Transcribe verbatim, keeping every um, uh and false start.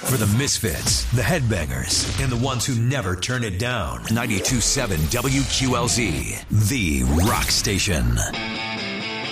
For the misfits, the headbangers, and the ones who never turn it down. ninety-two point seven W Q L Z, the rock station.